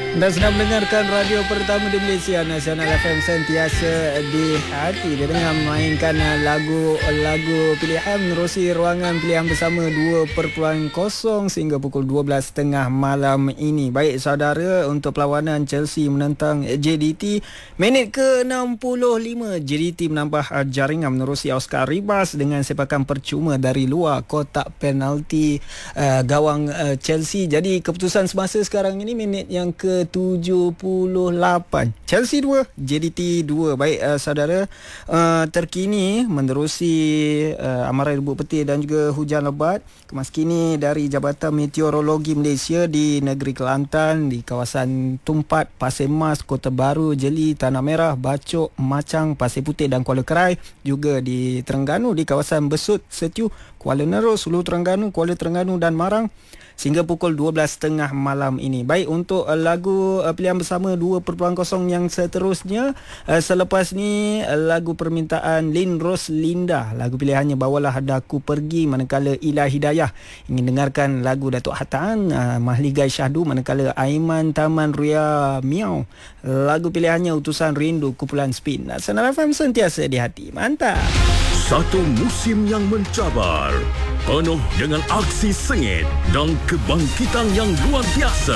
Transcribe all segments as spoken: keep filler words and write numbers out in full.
Anda sedang mendengarkan radio pertama di Malaysia, Nasional F M, sentiasa di hati. Dia dengan mainkan lagu-lagu pilihan, menerusi ruangan pilihan bersama dua perpuluhan kosong sehingga pukul dua belas tiga puluh malam ini. Baik saudara, untuk perlawanan Chelsea menentang J D T, minit ke enam puluh lima, J D T menambah jaringan menerusi Oscar Ribas dengan sepakan percuma dari luar kotak penalti uh, gawang uh, Chelsea. Jadi keputusan semasa sekarang ini minit yang ke tujuh puluh lapan, Chelsea dua, J D T dua. Baik uh, saudara, uh, terkini menerusi uh, amaran rebut petir dan juga hujan lebat kemaskini dari Jabatan Meteorologi Malaysia di negeri Kelantan, di kawasan Tumpat, Pasir Mas, Kota Baru, Jeli, Tanah Merah, Bacok, Macang, Pasir Putih dan Kuala Kerai, juga di Terengganu di kawasan Besut, Setiu, Kuala Nerus, Hulu Terengganu, Kuala Terengganu dan Marang sehingga pukul dua belas tiga puluh malam ini. Baik, untuk uh, lagu uh, pilihan bersama dua perpuluhan kosong yang seterusnya, uh, selepas ni uh, lagu permintaan Lin Ros Linda, lagu pilihannya Bawalah Daku Pergi, manakala Ila Hidayah ingin dengarkan lagu Datuk Hatan, uh, Mahligai Syahdu, manakala Aiman Taman Ria Miau, lagu pilihannya Utusan Rindu, kumpulan Spin. Nasional F M, sentiasa di hati. Mantap. Satu musim yang mencabar, penuh dengan aksi sengit dan kebangkitan yang luar biasa.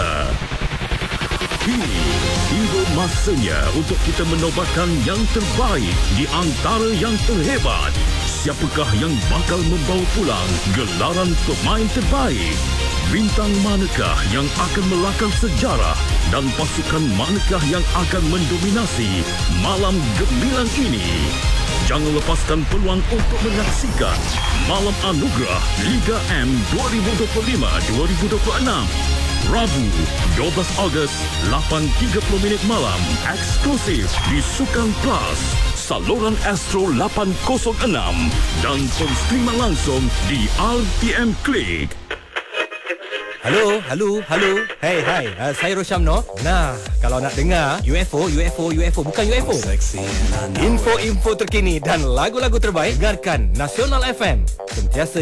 Kini tiba masanya untuk kita menobatkan yang terbaik di antara yang terhebat. Siapakah yang bakal membawa pulang gelaran pemain terbaik? Bintang manakah yang akan melakar sejarah? Dan pasukan manakah yang akan mendominasi malam gemilang ini? Jangan lepaskan peluang untuk menyaksikan Malam Anugerah Liga M dua ribu dua puluh lima dua ribu dua puluh enam. Rabu, dua belas Ogos, lapan tiga puluh minit malam, eksklusif di Sukan Plus, saluran Astro lapan kosong enam dan penstreaman langsung di R T M Click. Halo, halo, halo. Hey, hai. Uh, saya Roshamno. Nah, kalau nak dengar U F O, U F O, U F O, bukan U F O. Info-info terkini dan lagu-lagu terbaik, dengarkan Nasional F M. Sentiasa